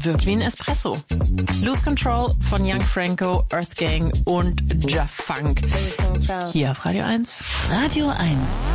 wirkt wie ein Espresso. Lose Control von Young Franco, Earth Gang und Ja Funk. Hier auf Radio 1. Radio 1.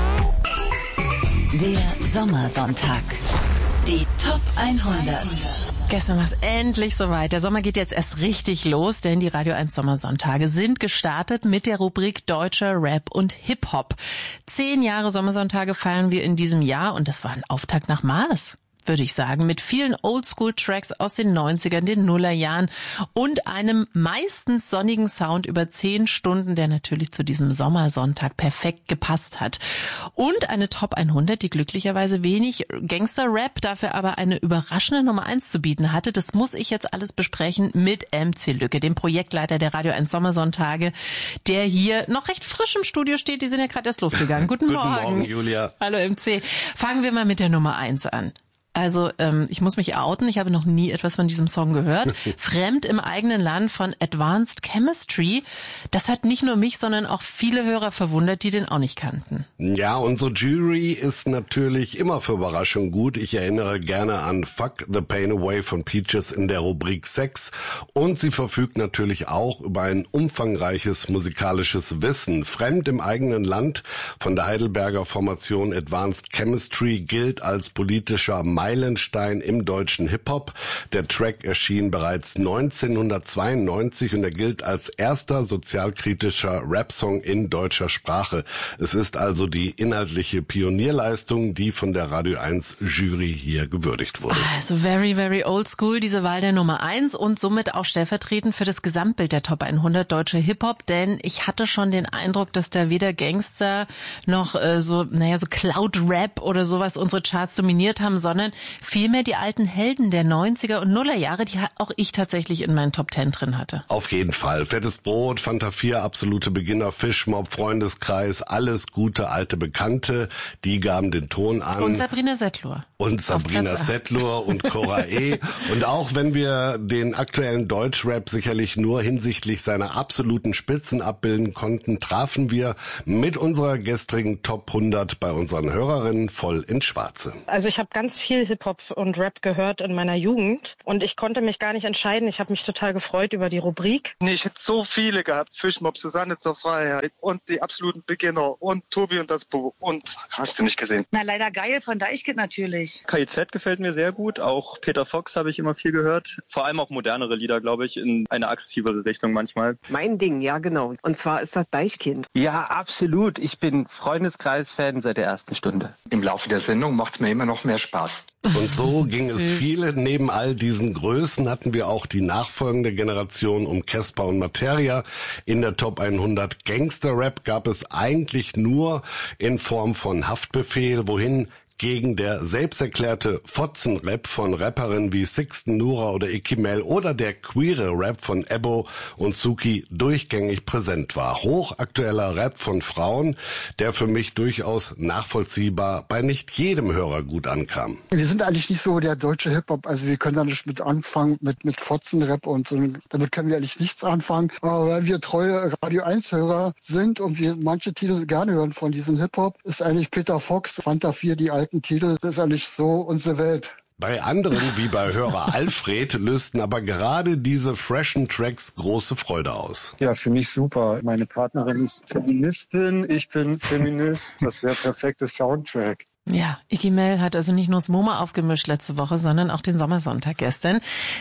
Der Sommersonntag. Die Top 100. Gestern war es endlich soweit. Der Sommer geht jetzt erst richtig los, denn die Radio 1 Sommersonntage sind gestartet mit der Rubrik Deutscher Rap und Hip-Hop. 10 Jahre Sommersonntage feiern wir in diesem Jahr und das war ein Auftakt nach Maß, würde ich sagen, mit vielen Oldschool-Tracks aus den 90ern, den Nullerjahren und einem meistens sonnigen Sound über 10 Stunden, der natürlich zu diesem Sommersonntag perfekt gepasst hat. Und eine Top 100, die glücklicherweise wenig Gangster-Rap, dafür aber eine überraschende Nummer 1 zu bieten hatte. Das muss ich jetzt alles besprechen mit MC Lücke, dem Projektleiter der Radio 1 Sommersonntage, der hier noch recht frisch im Studio steht. Die sind ja gerade erst losgegangen. Guten Morgen. Guten Morgen, Julia. Hallo MC. Fangen wir mal mit der Nummer 1 an. Also ich muss mich outen, ich habe noch nie etwas von diesem Song gehört. Fremd im eigenen Land von Advanced Chemistry. Das hat nicht nur mich, sondern auch viele Hörer verwundert, die den auch nicht kannten. Ja, unsere Jury ist natürlich immer für Überraschung gut. Ich erinnere gerne an Fuck the Pain Away von Peaches in der Rubrik Sex. Und sie verfügt natürlich auch über ein umfangreiches musikalisches Wissen. Fremd im eigenen Land von der Heidelberger Formation Advanced Chemistry gilt als politischer Meilenstein im deutschen Hip-Hop. Der Track erschien bereits 1992 und er gilt als erster sozialkritischer Rap-Song in deutscher Sprache. Es ist also die inhaltliche Pionierleistung, die von der Radio 1 Jury hier gewürdigt wurde. Also very, very old school, diese Wahl der Nummer 1 und somit auch stellvertretend für das Gesamtbild der Top 100 deutsche Hip-Hop, denn ich hatte schon den Eindruck, dass da weder Gangster noch so Cloud-Rap oder sowas unsere Charts dominiert haben, sondern vielmehr die alten Helden der 90er und Nullerjahre, die auch ich tatsächlich in meinen Top 10 drin hatte. Auf jeden Fall. Fettes Brot, Fanta 4, absolute Beginner, Fischmob, Freundeskreis, alles gute alte Bekannte, die gaben den Ton an. Und Sabrina Setlur. Und Sabrina Setlur und Cora E. Und auch wenn wir den aktuellen Deutschrap sicherlich nur hinsichtlich seiner absoluten Spitzen abbilden konnten, trafen wir mit unserer gestrigen Top 100 bei unseren Hörerinnen voll ins Schwarze. Also ich habe ganz viel Hip-Hop und Rap gehört in meiner Jugend und ich konnte mich gar nicht entscheiden. Ich habe mich total gefreut über die Rubrik. Nee, ich hätte so viele gehabt. Fischmob, Susanne zur Freiheit und die absoluten Beginner und Tobi und das Bo und hast du nicht gesehen. Na, leider geil von Deichkind natürlich. KIZ gefällt mir sehr gut. Auch Peter Fox habe ich immer viel gehört. Vor allem auch modernere Lieder, glaube ich, in eine aggressivere Richtung manchmal. Mein Ding, ja genau. Und zwar ist das Deichkind. Ja, absolut. Ich bin Freundeskreis-Fan seit der ersten Stunde. Im Laufe der Sendung macht es mir immer noch mehr Spaß. Und so ging es viele. Neben all diesen Größen hatten wir auch die nachfolgende Generation um Casper und Materia. In der Top 100 Gangster-Rap gab es eigentlich nur in Form von Haftbefehl, wohin gegen der selbsterklärte Fotzenrap von Rapperinnen wie Sixten, Nura oder Ikimel oder der queere Rap von Ebbo und Suki durchgängig präsent war. Hochaktueller Rap von Frauen, der für mich durchaus nachvollziehbar bei nicht jedem Hörer gut ankam. Wir sind eigentlich nicht so der deutsche Hip-Hop, also wir können da nicht mit anfangen, mit Fotzenrap und so, damit können wir eigentlich nichts anfangen. Aber weil wir treue Radio 1-Hörer sind und wir manche Titel gerne hören von diesem Hip-Hop, ist eigentlich Peter Fox, Fanta 4, die alten Titel, das ist eigentlich so unsere Welt. Bei anderen, wie bei Hörer Alfred, lösten aber gerade diese freshen Tracks große Freude aus. Ja, für mich super. Meine Partnerin ist Feministin, ich bin Feminist. Das wäre perfektes Soundtrack. Ja, Ikimel hat also nicht nur das MoMA aufgemischt letzte Woche, sondern auch den Sommersonntag gestern.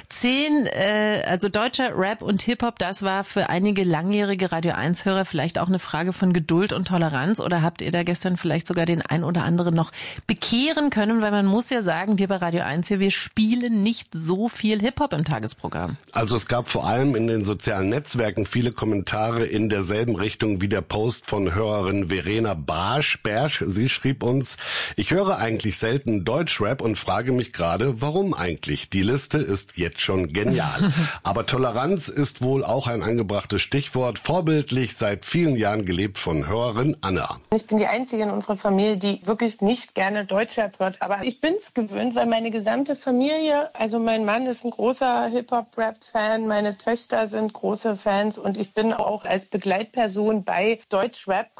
10, also deutscher Rap und Hip-Hop, das war für einige langjährige Radio-1-Hörer vielleicht auch eine Frage von Geduld und Toleranz. Oder habt ihr da gestern vielleicht sogar den ein oder anderen noch bekehren können? Weil man muss ja sagen, wir bei Radio 1 hier, wir spielen nicht so viel Hip-Hop im Tagesprogramm. Also es gab vor allem in den sozialen Netzwerken viele Kommentare in derselben Richtung wie der Post von Hörerin Verena Barsch. Sie schrieb uns: Ich höre eigentlich selten Deutschrap und frage mich gerade, warum eigentlich? Die Liste ist jetzt schon genial. Aber Toleranz ist wohl auch ein angebrachtes Stichwort. Vorbildlich seit vielen Jahren gelebt von Hörerin Anna. Ich bin die Einzige in unserer Familie, die wirklich nicht gerne Deutschrap hört. Aber ich bin's gewöhnt, weil meine gesamte Familie, also mein Mann ist ein großer Hip-Hop-Rap-Fan, meine Töchter sind große Fans und ich bin auch als Begleitperson bei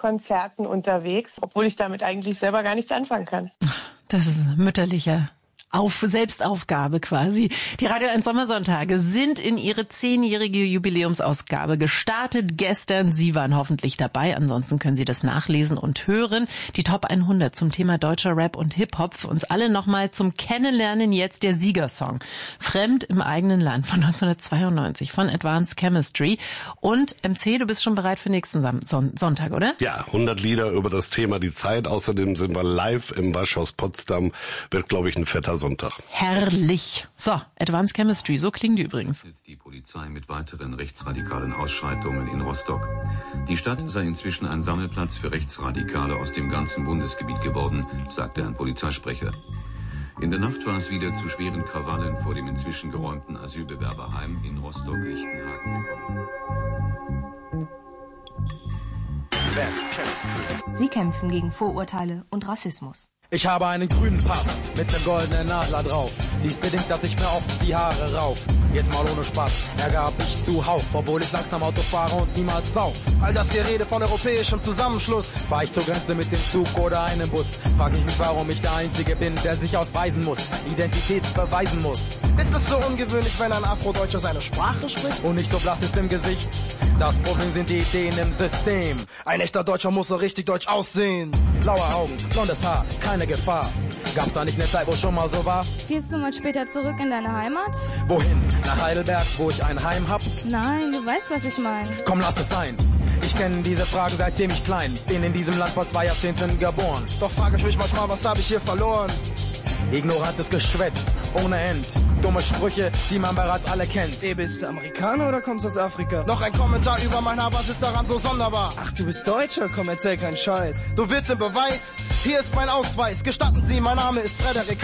Deutsch-Rap-Konzerten unterwegs, obwohl ich damit eigentlich selber gar nichts anfangen kann. Das ist ein mütterlicher Selbstaufgabe quasi. Die Radio 1 Sommersonntage sind in ihre 10-jährige Jubiläumsausgabe gestartet gestern. Sie waren hoffentlich dabei. Ansonsten können Sie das nachlesen und hören. Die Top 100 zum Thema deutscher Rap und Hip-Hop. Für uns alle nochmal zum Kennenlernen jetzt der Siegersong. Fremd im eigenen Land von 1992 von Advanced Chemistry. Und MC, du bist schon bereit für nächsten Sonntag, oder? Ja, 100 Lieder über das Thema Die Zeit. Außerdem sind wir live im Waschhaus Potsdam. Wird, glaube ich, ein fetter Sonntag. Herrlich. So, Advanced Chemistry, so klingen die übrigens. Die Polizei mit weiteren rechtsradikalen Ausschreitungen in Rostock. Die Stadt sei inzwischen ein Sammelplatz für Rechtsradikale aus dem ganzen Bundesgebiet geworden, sagte ein Polizeisprecher. In der Nacht war es wieder zu schweren Krawallen vor dem inzwischen geräumten Asylbewerberheim in Rostock-Lichtenhagen gekommen. Sie kämpfen gegen Vorurteile und Rassismus. Ich habe einen grünen Pass mit nem goldenen Adler drauf. Dies bedingt, dass ich mir oft die Haare rauf. Jetzt mal ohne Spaß, Ärger hab ich zuhauf, obwohl ich langsam Auto fahre und niemals sauf. All das Gerede von europäischem Zusammenschluss. Fahr ich zur Grenze mit dem Zug oder einem Bus, frag ich mich, warum ich der Einzige bin, der sich ausweisen muss, Identität beweisen muss. Ist es so ungewöhnlich, wenn ein Afrodeutscher seine Sprache spricht? Und nicht so blass ist im Gesicht. Das Problem sind die Ideen im System. Ein echter Deutscher muss so richtig deutsch aussehen. Blaue Augen, blondes Haar, keine Gefahr. Gab's da nicht eine Zeit, wo schon mal so war? Gehst du mal später zurück in deine Heimat? Wohin? Nach Heidelberg, wo ich ein Heim hab? Nein, du weißt, was ich meine. Komm, lass es sein. Ich kenne diese Fragen seitdem ich klein bin, in diesem Land vor 2 Jahrzehnten geboren. Doch frage ich mich manchmal, was habe ich hier verloren? Ignorantes Geschwätz, ohne End. Dumme Sprüche, die man bereits alle kennt. Bist du Amerikaner oder kommst aus Afrika? Noch ein Kommentar über mein Haar, was ist daran so sonderbar? Ach, du bist Deutscher, komm, erzähl keinen Scheiß. Du willst den Beweis? Hier ist mein Ausweis. Gestatten Sie, mein Name ist Frederik.